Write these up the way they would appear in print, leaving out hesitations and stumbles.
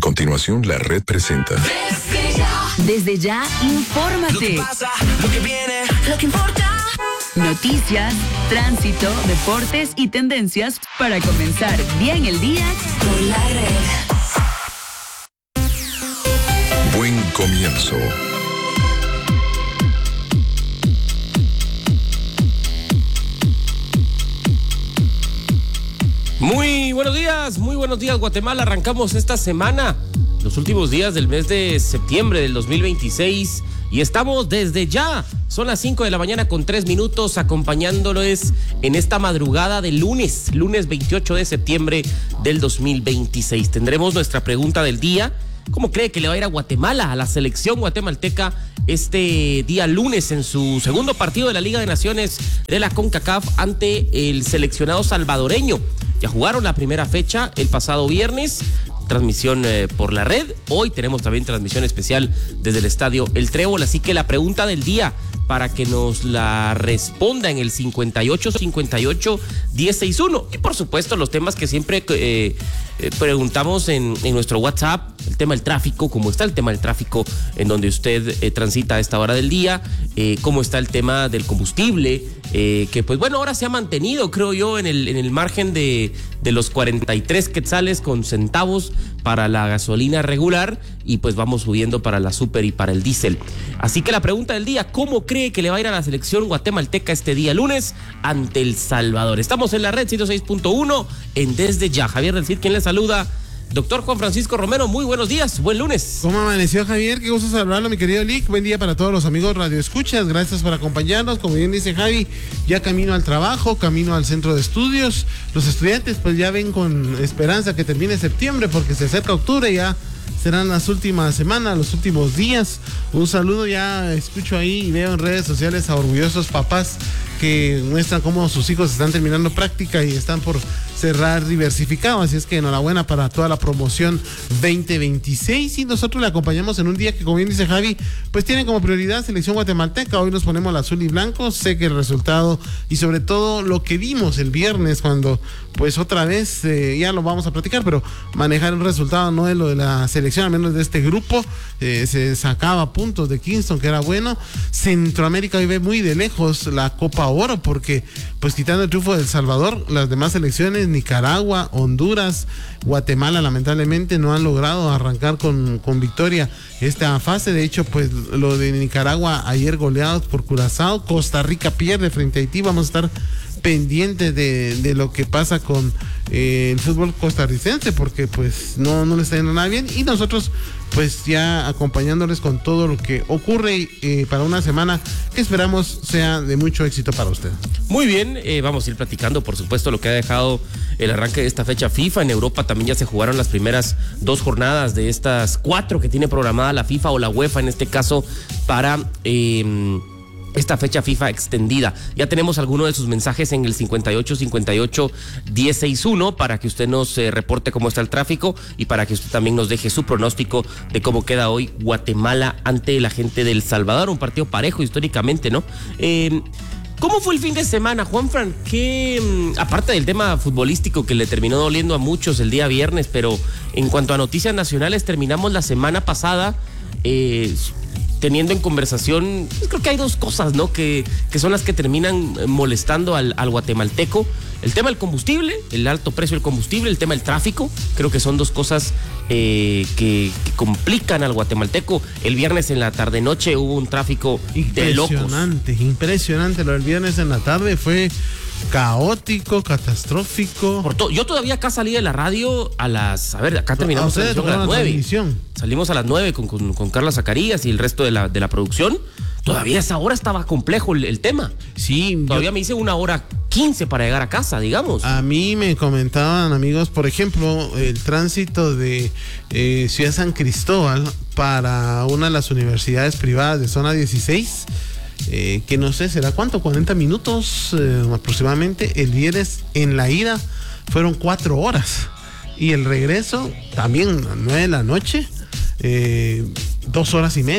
continuación, la red presenta. Desde ya, infórmate. Lo que pasa, lo que viene, lo que importa. Noticias, tránsito, deportes y tendencias para comenzar bien el día con la red. Buen comienzo. Muy buenos días Guatemala. Arrancamos esta semana, los últimos días del mes de septiembre del 2026 y estamos desde ya. Son las 5 de la mañana con 3 minutos acompañándoles en esta madrugada de lunes 28 de septiembre del 2026. Tendremos nuestra pregunta del día. ¿Cómo cree que le va a ir a Guatemala, a la selección guatemalteca, este día lunes en su segundo partido de la Liga de Naciones de la CONCACAF ante el seleccionado salvadoreño? Ya jugaron la primera fecha el pasado viernes, transmisión por la red. Hoy tenemos también transmisión especial desde el estadio El Trébol, así que la pregunta del día para que nos la responda en el 5858-1061. Y por supuesto los temas que siempre preguntamos en nuestro WhatsApp, el tema del tráfico, cómo está el tema del tráfico en donde usted transita a esta hora del día, cómo está el tema del combustible, que pues bueno, ahora se ha mantenido, creo yo, en el margen de los 43 quetzales con centavos para la gasolina regular y pues vamos subiendo para la super y para el diésel. Así que la pregunta del día, ¿cómo cree que le va a ir a la selección guatemalteca este día lunes ante El Salvador? Estamos en la red 106.1 en Desde Ya. Javier del Cid, quien le saluda. Doctor Juan Francisco Romero, muy buenos días, buen lunes. ¿Cómo amaneció, Javier? Qué gusto saludarlo, mi querido Lick. Buen día para todos los amigos Radio Escuchas, gracias por acompañarnos. Como bien dice Javi, ya camino al trabajo, camino al centro de estudios. Los estudiantes pues ya ven con esperanza que termine septiembre porque se acerca octubre, ya serán las últimas semanas, los últimos días. Un saludo, ya escucho ahí y veo en redes sociales a orgullosos papás que muestran cómo sus hijos están terminando práctica y están por cerrar diversificado, así es que enhorabuena para toda la promoción 2026 y nosotros le acompañamos en un día que, como bien dice Javi, pues tiene como prioridad selección guatemalteca. Hoy nos ponemos el azul y blanco. Sé que el resultado y sobre todo lo que vimos el viernes cuando pues otra vez, ya lo vamos a platicar, pero manejar el resultado no es lo de la selección, al menos de este grupo, se sacaba puntos de Kingston, que era bueno. Centroamérica hoy ve muy de lejos la Copa Oro porque pues quitando el triunfo de El Salvador, las demás selecciones, Nicaragua, Honduras, Guatemala, lamentablemente no han logrado arrancar con victoria esta fase. De hecho, pues lo de Nicaragua ayer goleados por Curazao, Costa Rica pierde frente a Haití. Vamos a estar pendientes de lo que pasa con el fútbol costarricense porque pues no le está yendo nada bien y nosotros pues ya acompañándoles con todo lo que ocurre para una semana que esperamos sea de mucho éxito para usted. Muy bien, vamos a ir platicando por supuesto lo que ha dejado el arranque de esta fecha FIFA. En Europa también ya se jugaron las primeras 2 jornadas de estas 4 que tiene programada la FIFA o la UEFA en este caso para esta fecha FIFA extendida. Ya tenemos algunos de sus mensajes en el 5858-1061 para que usted nos reporte cómo está el tráfico y para que usted también nos deje su pronóstico de cómo queda hoy Guatemala ante la gente del Salvador. Un partido parejo históricamente, ¿no? ¿Cómo fue el fin de semana, Juanfran? Que aparte del tema futbolístico que le terminó doliendo a muchos el día viernes, pero en cuanto a noticias nacionales, terminamos la semana pasada teniendo en conversación, pues creo que hay 2 cosas, ¿no? Que son las que terminan molestando al guatemalteco. El tema del combustible, el alto precio del combustible, el tema del tráfico. Creo que son 2 cosas que complican al guatemalteco. El viernes en la tarde-noche hubo un tráfico de locos. Impresionante. Lo del viernes en la tarde fue caótico, catastrófico. Yo todavía acá salí de la radio a las... A ver, acá terminamos a las 9. Salimos a las 9 con Carla Zacarías y el resto de la producción. Todavía a esa hora estaba complejo el tema. Sí. Todavía me hice 1:15 para llegar a casa, digamos. A mí me comentaban amigos, por ejemplo, el tránsito de Ciudad San Cristóbal para una de las universidades privadas de zona 16, que no sé, ¿será cuánto? 40 minutos aproximadamente. El viernes en la ida fueron 4 horas y el regreso también a 9 de la noche, 2 horas y media.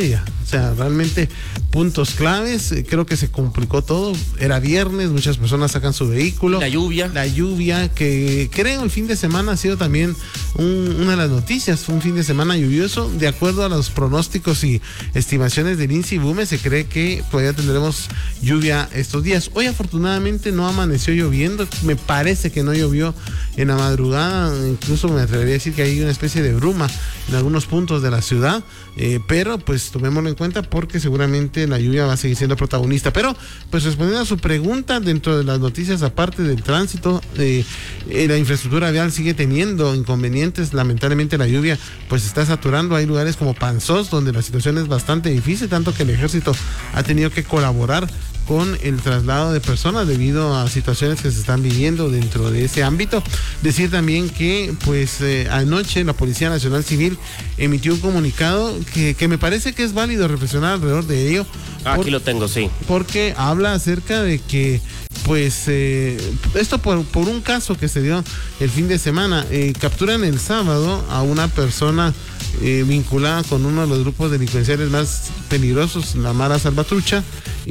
O sea, realmente puntos claves. Creo que se complicó todo. Era viernes, muchas personas sacan su vehículo. La lluvia, que creo el fin de semana ha sido también una de las noticias. Fue un fin de semana lluvioso. De acuerdo a los pronósticos y estimaciones del INSI Bume, se cree que todavía tendremos lluvia estos días. Hoy afortunadamente no amaneció lloviendo. Me parece que no llovió en la madrugada. Incluso me atrevería a decir que hay una especie de bruma en algunos puntos de la ciudad. Pero pues tomémoslo en cuenta porque seguramente la lluvia va a seguir siendo protagonista. Pero pues respondiendo a su pregunta, dentro de las noticias aparte del tránsito, la infraestructura vial sigue teniendo inconvenientes. Lamentablemente la lluvia pues está saturando. Hay lugares como Panzós donde la situación es bastante difícil, tanto que el ejército ha tenido que colaborar con el traslado de personas debido a situaciones que se están viviendo dentro de ese ámbito. Decir también que pues anoche la Policía Nacional Civil emitió un comunicado que me parece que es válido reflexionar alrededor de ello. Aquí lo tengo, sí. Porque habla acerca de que pues esto por un caso que se dio el fin de semana. Capturan el sábado a una persona vinculada con uno de los grupos delincuenciales más peligrosos, la Mara Salvatrucha,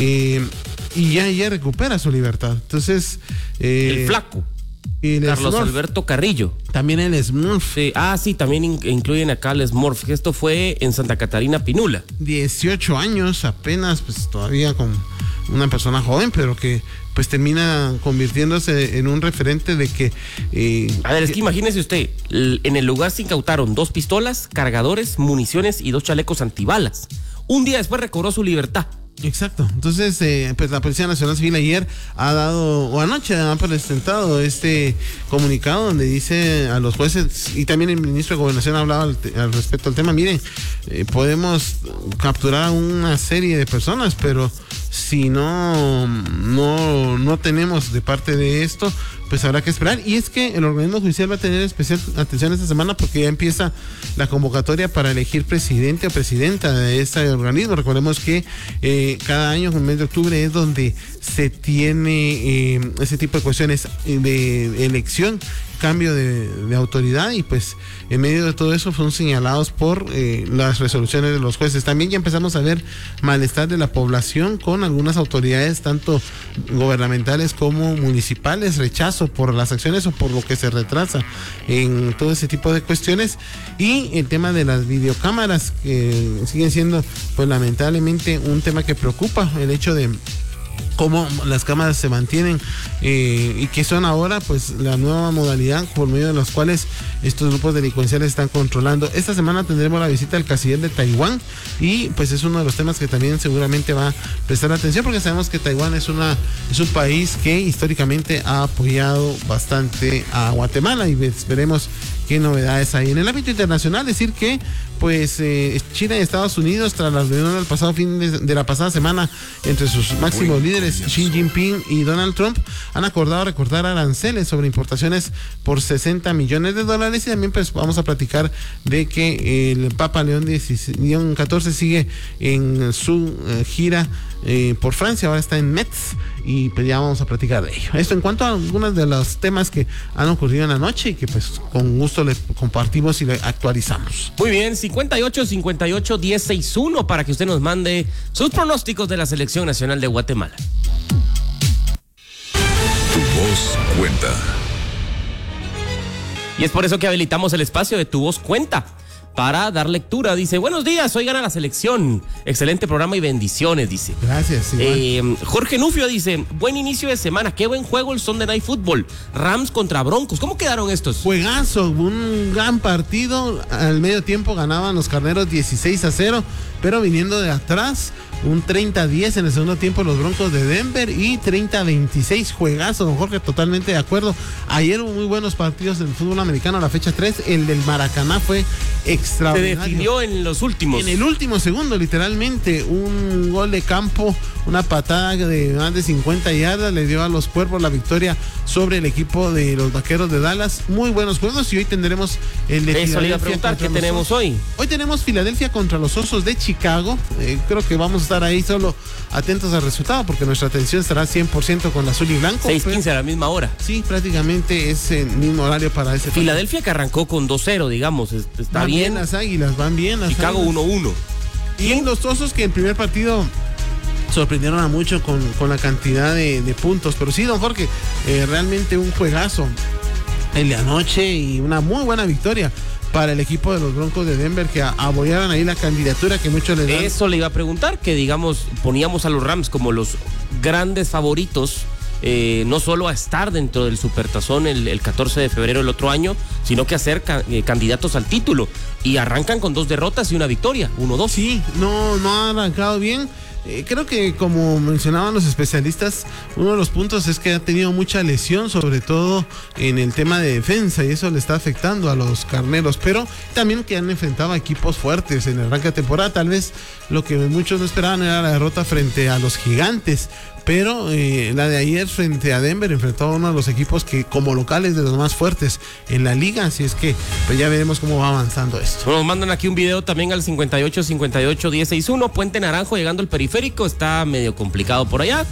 y ya recupera su libertad. Entonces el flaco Carlos Smurf, Alberto Carrillo, también el Smurf, sí, también incluyen acá el Smurf. Esto fue en Santa Catarina Pinula. 18 años apenas, pues todavía con una persona joven, pero que pues termina convirtiéndose en un referente de que... a ver, es que imagínese usted, en el lugar se incautaron 2 pistolas, cargadores, municiones y 2 chalecos antibalas. Un día después recobró su libertad. Exacto. Entonces, pues la Policía Nacional Civil ayer anoche ha presentado este comunicado donde dice a los jueces, y también el ministro de Gobernación hablaba al respecto al tema. Miren, podemos capturar a una serie de personas, pero si no tenemos de parte de esto, pues habrá que esperar. Y es que el organismo judicial va a tener especial atención esta semana porque ya empieza la convocatoria para elegir presidente o presidenta de este organismo. Recordemos que cada año, en el mes de octubre, es donde se tiene ese tipo de cuestiones de elección, cambio de autoridad, y pues en medio de todo eso fueron señalados por las resoluciones de los jueces. También ya empezamos a ver malestar de la población con algunas autoridades, tanto gubernamentales como municipales, rechazo por las acciones o por lo que se retrasa en todo ese tipo de cuestiones. Y el tema de las videocámaras, que siguen siendo pues lamentablemente un tema que preocupa, el hecho de cómo las cámaras se mantienen y que son ahora pues la nueva modalidad por medio de los cuales estos grupos delincuenciales están controlando. Esta semana tendremos la visita del canciller de Taiwán y pues es uno de los temas que también seguramente va a prestar atención, porque sabemos que Taiwán es un país que históricamente ha apoyado bastante a Guatemala, y esperemos qué novedades hay. En el ámbito internacional, decir que pues China y Estados Unidos, tras la reunión del pasado fin de la pasada semana entre sus máximos líderes Xi Jinping y Donald Trump, han acordado recortar aranceles sobre importaciones por $60 millones, y también pues vamos a platicar de que el Papa León XIV sigue en su gira por Francia, ahora está en Metz, y pues ya vamos a platicar de ello. Esto en cuanto a algunos de los temas que han ocurrido en la noche y que pues con gusto le compartimos y le actualizamos. Muy bien, 58-58-1061 para que usted nos mande sus pronósticos de la Selección Nacional de Guatemala. Tu voz cuenta. Y es por eso que habilitamos el espacio de Tu Voz Cuenta para dar lectura. Dice: buenos días, hoy gana la selección. Excelente programa y bendiciones, dice. Gracias. Jorge Nufio dice: buen inicio de semana, qué buen juego el Sunday Night Football. Rams contra Broncos. ¿Cómo quedaron estos? Juegazo, un gran partido. Al medio tiempo ganaban los carneros 16-0, pero viniendo de atrás, un 30-10 en el segundo tiempo los Broncos de Denver, y 30-26, juegazo, don Jorge, totalmente de acuerdo. Ayer hubo muy buenos partidos del fútbol americano, la fecha 3, el del Maracaná fue extraordinario. Se definió en los últimos. En el último segundo, literalmente, un gol de campo, una patada de más de 50 yardas, le dio a los Cuervos la victoria sobre el equipo de los Vaqueros de Dallas. Muy buenos juegos, y hoy tendremos el de Filadelfia. Eso le iba a preguntar, ¿qué tenemos hoy? Hoy tenemos Filadelfia contra los Osos de Chicago. Creo que vamos a estar ahí solo atentos al resultado, porque nuestra atención estará 100% con azul y blanco. 6:15 a la misma hora. Sí, prácticamente es el mismo horario para ese Filadelfia, que arrancó con 2-0, digamos, está van bien. Las Águilas van bien. Chicago 1-1. Y los Osos, que el primer partido sorprendieron a mucho con la cantidad de puntos. Pero sí, don Jorge, realmente un juegazo el de anoche y una muy buena victoria para el equipo de los Broncos de Denver, que apoyaron ahí la candidatura que muchos le dan. Eso le iba a preguntar, que digamos, poníamos a los Rams como los grandes favoritos, no solo a estar dentro del Supertazón el 14 de febrero del otro año, sino que a ser candidatos al título. Y arrancan con 2 derrotas y una victoria, 1-2. Sí, no ha arrancado bien. Creo que, como mencionaban los especialistas, uno de los puntos es que ha tenido mucha lesión, sobre todo en el tema de defensa, y eso le está afectando a los carneros, pero también que han enfrentado a equipos fuertes en el arranque de temporada. Tal vez lo que muchos no esperaban era la derrota frente a los Gigantes, pero la de ayer frente a Denver enfrentó a uno de los equipos que como locales de los más fuertes en la liga, así es que pues ya veremos cómo va avanzando esto. Nos mandan aquí un video también al 58-58-161, Puente Naranjo llegando al periférico, está medio complicado por allá,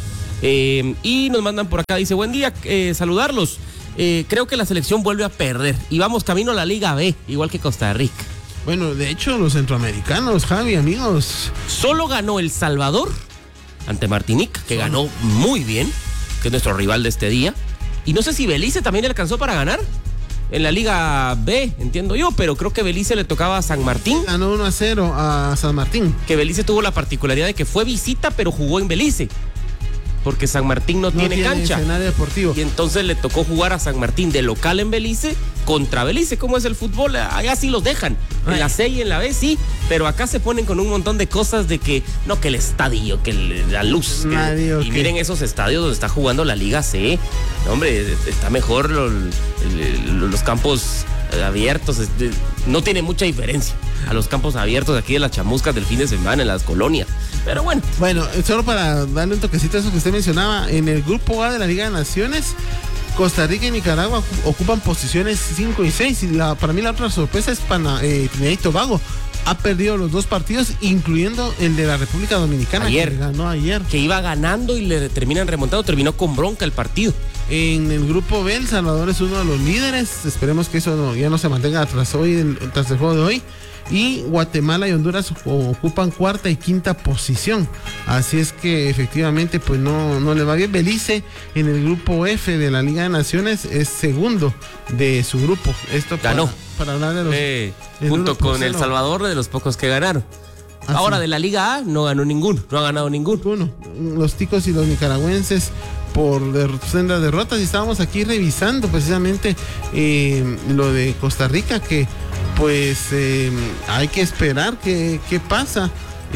y nos mandan por acá, dice, buen día, saludarlos, creo que la selección vuelve a perder y vamos camino a la Liga B, igual que Costa Rica. Bueno, de hecho los centroamericanos, Javi, amigos, solo ganó El Salvador ante Martinica, que ganó muy bien, que es nuestro rival de este día. Y no sé si Belice también le alcanzó para ganar en la Liga B, entiendo yo, pero creo que Belice le tocaba a San Martín. Ganó 1-0 a San Martín. Que Belice tuvo la particularidad de que fue visita, pero jugó en Belice, porque San Martín no tiene cancha. Escenario deportivo. Y entonces le tocó jugar a San Martín de local en Belice contra Belice. ¿Cómo es el fútbol? Allá sí los dejan. En la C y en la B sí, pero acá se ponen con un montón de cosas de que, no, que el estadio, que la luz. Y miren esos estadios donde está jugando la Liga C. No, hombre, está mejor los campos abiertos. No tiene mucha diferencia a los campos abiertos aquí de las chamuscas del fin de semana en las colonias. Pero bueno. Bueno, solo para darle un toquecito a eso que usted mencionaba, en el grupo A de la Liga de Naciones, Costa Rica y Nicaragua ocupan posiciones 5 y 6. Y para mí la otra sorpresa es Trinidad y Tobago. Ha perdido los 2 partidos, incluyendo el de la República Dominicana, ayer, que ganó ayer. Que iba ganando y le terminan remontando, terminó con bronca el partido. En el grupo B, El Salvador es uno de los líderes. Esperemos que eso ya no se mantenga tras el juego de hoy. Y Guatemala y Honduras ocupan 4ª y 5ª posición. Así es que efectivamente pues no le va bien. Belice en el grupo F de la Liga de Naciones es segundo de su grupo. Esto ganó. Para hablar de los... junto con El Salvador, de los pocos que ganaron. Ahora de la Liga A no ganó ninguno, no ha ganado ninguno. Los ticos y los nicaragüenses por sendas derrotas. Y estábamos aquí revisando precisamente lo de Costa Rica, que pues hay que esperar qué pasa.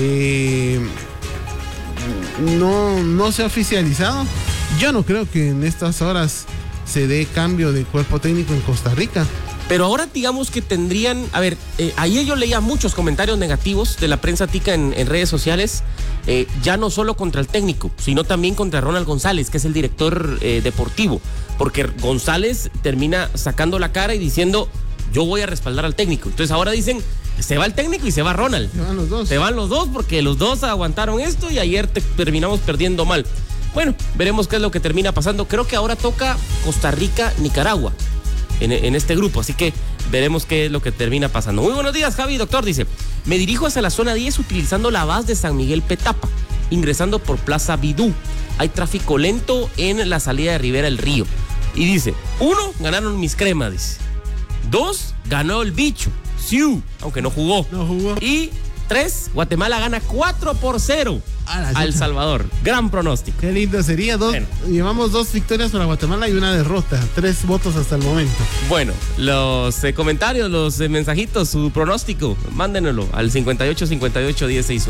No se ha oficializado. Yo no creo que en estas horas se dé cambio de cuerpo técnico en Costa Rica. Pero ahora digamos que tendrían, ayer yo leía muchos comentarios negativos de la prensa tica en redes sociales, ya no solo contra el técnico, sino también contra Ronald González, que es el director deportivo, porque González termina sacando la cara y diciendo, yo voy a respaldar al técnico. Entonces ahora dicen, se va el técnico y se va Ronald. Se van los dos. Se van los dos porque los dos aguantaron esto y ayer terminamos perdiendo mal. Bueno, veremos qué es lo que termina pasando. Creo que ahora toca Costa Rica, Nicaragua en este grupo, así que veremos qué es lo que termina pasando. Muy buenos días, Javi. Doctor dice, me dirijo hacia la zona 10 utilizando la base de San Miguel Petapa, ingresando por Plaza Bidú. Hay tráfico lento en la salida de Rivera del Río. Y dice, 1, ganaron mis cremas, dice. 2, ganó el bicho, Siu, aunque no jugó. Y 3, Guatemala gana 4-0 a El Salvador. Gran pronóstico. Qué lindo sería. Llevamos 2 victorias para Guatemala y una derrota. 3 votos hasta el momento. Bueno, los comentarios, los mensajitos, su pronóstico, mándenlo al 58-58-1061.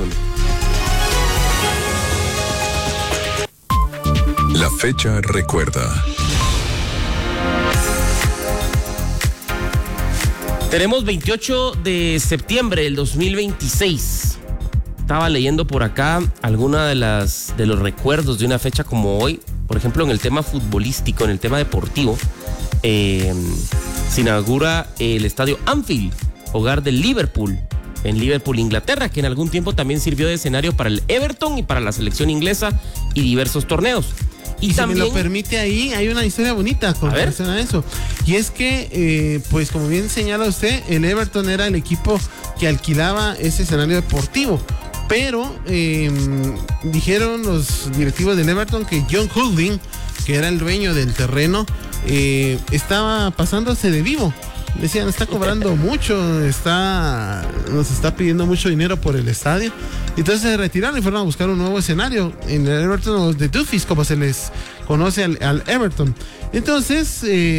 La fecha recuerda. Tenemos 28 de septiembre del 2026. Estaba leyendo por acá alguna de los recuerdos de una fecha como hoy. Por ejemplo, en el tema futbolístico, en el tema deportivo, se inaugura el estadio Anfield, hogar del Liverpool, en Liverpool, Inglaterra, que en algún tiempo también sirvió de escenario para el Everton y para la selección inglesa y diversos torneos. Y también, si me lo permite, ahí hay una historia bonita con relación a eso. Y es que, pues como bien señala usted, el Everton era el equipo que alquilaba ese escenario deportivo. Pero dijeron los directivos del Everton que John Holding, que era el dueño del terreno, estaba pasándose de vivo. Decían, está cobrando mucho, nos está pidiendo mucho dinero por el estadio. Entonces se retiraron y fueron a buscar un nuevo escenario en el Everton, o The Duffies, como se les conoce al Everton. Entonces,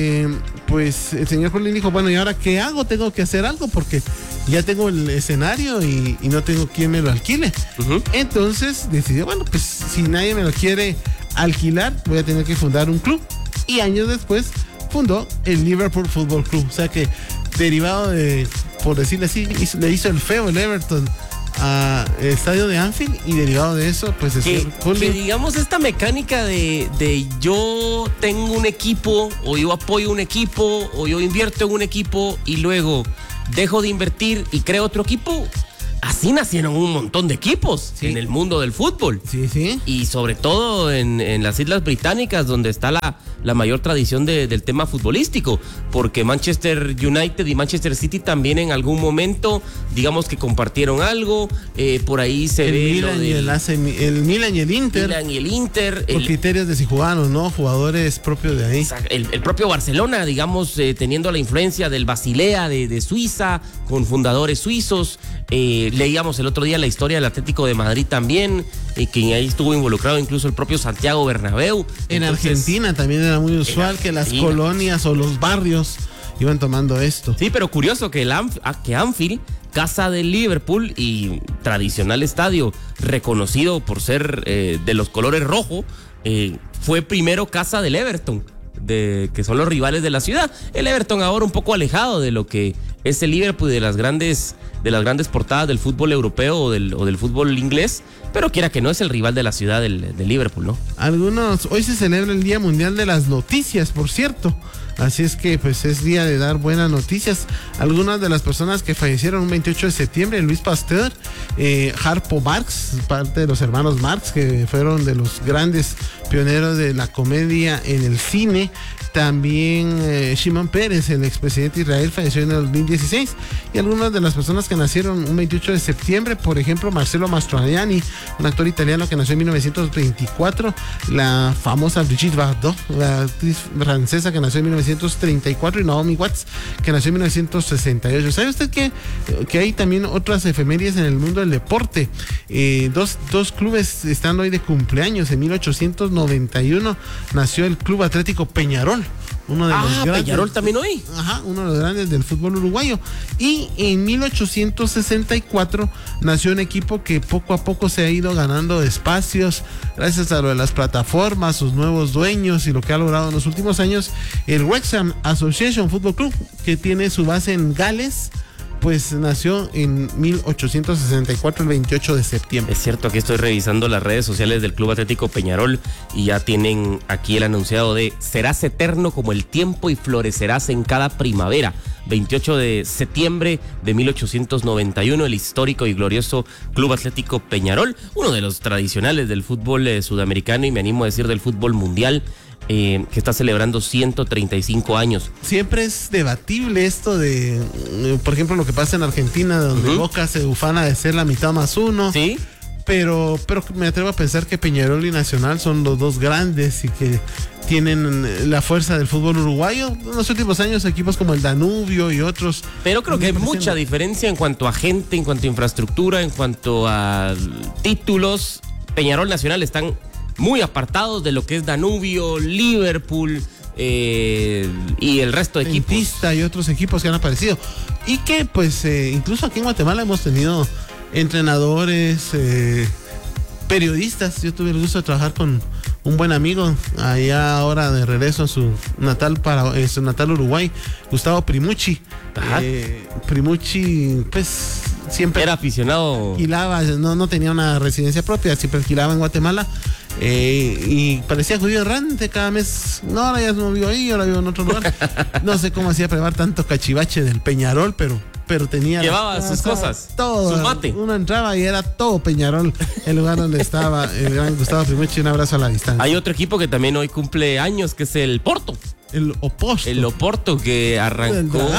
pues el señor Colín dijo, bueno, ¿y ahora qué hago? Tengo que hacer algo porque ya tengo el escenario y no tengo quien me lo alquile. Entonces decidió, bueno, pues si nadie me lo quiere alquilar, voy a tener que fundar un club. Y años después fundó el Liverpool Football Club. O sea que derivado de, por decirle así, le hizo el feo el Everton al estadio de Anfield, y derivado de eso, pues que digamos esta mecánica de yo tengo un equipo, o yo apoyo un equipo, o yo invierto en un equipo y luego dejo de invertir y creo otro equipo. Así nacieron un montón de equipos en el mundo del fútbol. Sí. Y sobre todo en las Islas Británicas, donde está la mayor tradición del tema futbolístico. Porque Manchester United y Manchester City también en algún momento, digamos que compartieron algo. Por ahí se ve Milan el Milan y el Inter. Milan y el Inter. Por criterios de si jugaban o no, jugadores propios de ahí. El propio Barcelona, digamos, teniendo la influencia del Basilea de Suiza, con fundadores suizos. Leíamos el otro día la historia del Atlético de Madrid también, que ahí estuvo involucrado incluso el propio Santiago Bernabéu. En Argentina también era muy usual que las colonias o los barrios iban tomando esto. Sí, pero curioso que Anfield, casa del Liverpool y tradicional estadio reconocido por ser de los colores rojo, fue primero casa del Everton, que son los rivales de la ciudad. El Everton ahora un poco alejado de lo que es el Liverpool y de las grandes portadas del fútbol europeo o del fútbol inglés, pero quiera que no, es el rival de la ciudad del Liverpool, ¿no? Hoy se celebra el Día Mundial de las Noticias, por cierto. Así es que pues es día de dar buenas noticias. Algunas de las personas que fallecieron un 28 de septiembre, Luis Pasteur, Harpo Marx, parte de los hermanos Marx, que fueron de los grandes pioneros de la comedia en el cine. También Shimon Peres, el expresidente de Israel, falleció en el 2016. Y algunas de las personas que nacieron un 28 de septiembre, por ejemplo, Marcello Mastroianni, un actor italiano que nació en 1924. La famosa Brigitte Bardot, la actriz francesa que nació en 1934. Y Naomi Watts, que nació en 1968. ¿Sabe usted que hay también otras efemérides en el mundo del deporte? Dos clubes están hoy de cumpleaños. En 1891 nació el Club Atlético Peñarol. Uno de los grandes, Peñarol también hoy. Uno de los grandes del fútbol uruguayo. Y en 1864 nació un equipo que poco a poco se ha ido ganando espacios gracias a lo de las plataformas, sus nuevos dueños y lo que ha logrado en los últimos años. El Wrexham Association Football Club, que tiene su base en Gales, pues nació en 1864, el 28 de septiembre. Es cierto, aquí estoy revisando las redes sociales del Club Atlético Peñarol y ya tienen aquí el anunciado de: serás eterno como el tiempo y florecerás en cada primavera. 28 de septiembre de 1891, el histórico y glorioso Club Atlético Peñarol, uno de los tradicionales del fútbol sudamericano y me animo a decir del fútbol mundial. Que está celebrando 135 años. Siempre es debatible esto de, por ejemplo, lo que pasa en Argentina, donde Boca se ufana de ser la mitad más uno. Sí. Pero me atrevo a pensar que Peñarol y Nacional son los dos grandes y que tienen la fuerza del fútbol uruguayo. En los últimos años, equipos como el Danubio y otros. Pero creo que hay mucha diferencia en cuanto a gente, en cuanto a infraestructura, en cuanto a títulos. Peñarol, Nacional están muy apartados de lo que es Danubio, Liverpool y el resto de equipos. Dentista y otros equipos que han aparecido. Y que pues incluso aquí en Guatemala hemos tenido entrenadores, periodistas. Yo tuve el gusto de trabajar con un buen amigo allá ahora de regreso en su natal Uruguay, Gustavo Primucci. Primucci pues siempre era aficionado, alquilaba, no tenía una residencia propia, siempre alquilaba en Guatemala. Y parecía judío errante cada mes. No, ahora ya no vivo ahí, ahora vivo en otro lugar. No sé cómo hacía para llevar tanto cachivache del Peñarol, pero tenía... Llevaba sus cosas, todo, su mate. Uno entraba y era todo Peñarol, el lugar donde estaba el gran Gustavo Primucci. Un abrazo a la distancia. Hay otro equipo que también hoy cumple años, que es el Porto. El Oporto. El Oporto, que arrancó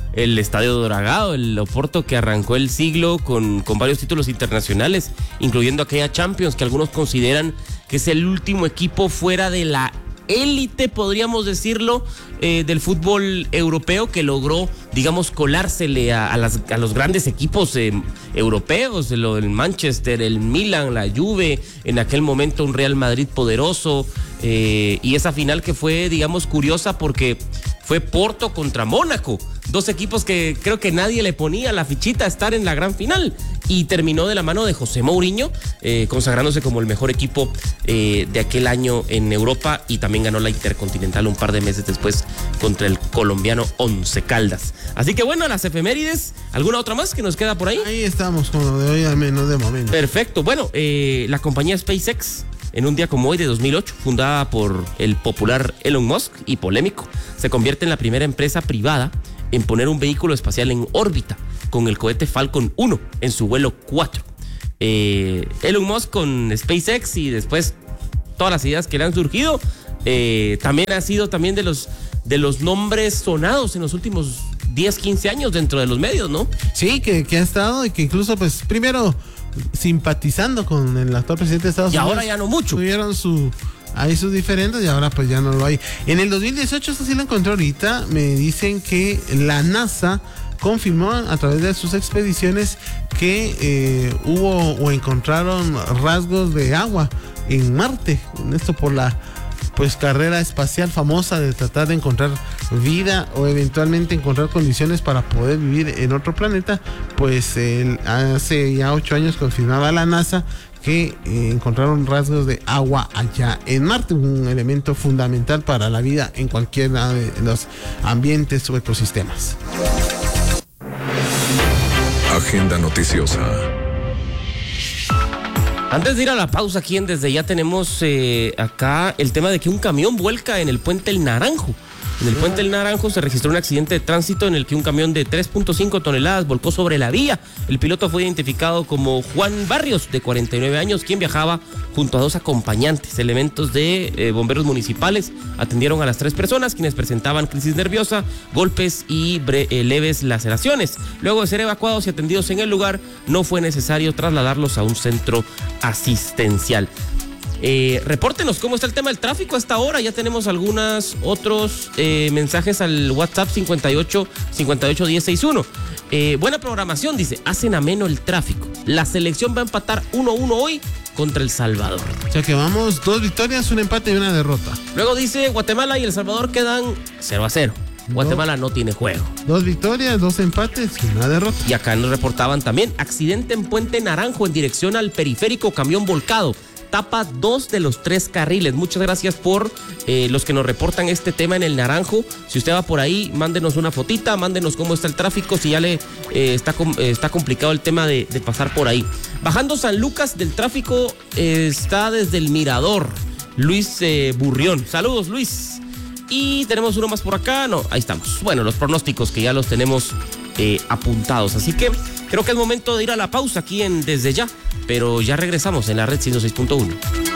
el Estadio Dragao, el Oporto que arrancó el siglo con varios títulos internacionales, incluyendo aquella Champions que algunos consideran que es el último equipo fuera de la élite, podríamos decirlo, del fútbol europeo que logró, digamos, colársele a los grandes equipos europeos, el Manchester, el Milan, la Juve, en aquel momento un Real Madrid poderoso, y esa final que fue, digamos, curiosa porque fue Porto contra Mónaco, dos equipos que creo que nadie le ponía la fichita a estar en la gran final, y terminó de la mano de José Mourinho, consagrándose como el mejor equipo de aquel año en Europa, y también ganó la Intercontinental un par de meses después contra el colombiano Once Caldas. Así que bueno, las efemérides, ¿alguna otra más que nos queda por ahí? Ahí estamos con lo de hoy, al menos de momento. Perfecto, bueno, la compañía SpaceX, en un día como hoy de 2008, fundada por el popular Elon Musk y polémico, se convierte en la primera empresa privada en poner un vehículo espacial en órbita con el cohete Falcon 1 en su vuelo 4. Elon Musk con SpaceX y después todas las ideas que le han surgido, también ha sido también de los nombres sonados en los últimos 10, 15 años dentro de los medios, ¿no? Sí, que ha estado y que incluso, pues, primero simpatizando con el actual presidente de Estados Unidos. Y ahora ya no mucho. Tuvieron sus diferentes y ahora pues ya no lo hay. En el 2018, esto sí lo encontré ahorita, me dicen que la NASA confirmó a través de sus expediciones que hubo o encontraron rasgos de agua en Marte. Esto por la carrera espacial famosa de tratar de encontrar vida o eventualmente encontrar condiciones para poder vivir en otro planeta. Pues hace ya 8 años confirmaba la NASA que encontraron rasgos de agua allá en Marte, un elemento fundamental para la vida en cualquiera de los ambientes o ecosistemas. Agenda noticiosa. Antes de ir a la pausa, aquí Desde Ya tenemos acá el tema de que un camión vuelca en el puente El Naranjo. En el puente El Naranjo se registró un accidente de tránsito en el que un camión de 3.5 toneladas volcó sobre la vía. El piloto fue identificado como Juan Barrios, de 49 años, quien viajaba junto a 2 acompañantes. Elementos de bomberos municipales atendieron a las 3 personas, quienes presentaban crisis nerviosa, golpes y leves laceraciones. Luego de ser evacuados y atendidos en el lugar, no fue necesario trasladarlos a un centro asistencial. Repórtenos cómo está el tema del tráfico hasta ahora. Ya tenemos algunos otros mensajes al WhatsApp 581061. Buena programación, dice. Hacen ameno el tráfico. La selección va a empatar 1-1 hoy contra El Salvador. O sea que vamos 2 victorias, un empate y una derrota. Luego dice Guatemala y El Salvador quedan 0-0. Guatemala no tiene juego. 2 victorias, 2 empates y una derrota. Y acá nos reportaban también accidente en Puente Naranjo en dirección al periférico, camión volcado. Tapa 2 de los 3 carriles. Muchas gracias por los que nos reportan este tema en el Naranjo. Si usted va por ahí, mándenos una fotita, mándenos cómo está el tráfico, si ya le está complicado el tema de pasar por ahí. Bajando San Lucas del tráfico está desde el Mirador, Luis Burrión. Saludos, Luis. Y tenemos uno más por acá. No, ahí estamos. Bueno, los pronósticos que ya los tenemos apuntados. Así que creo que es momento de ir a la pausa aquí Desde Ya. Pero ya regresamos en la red 106.1.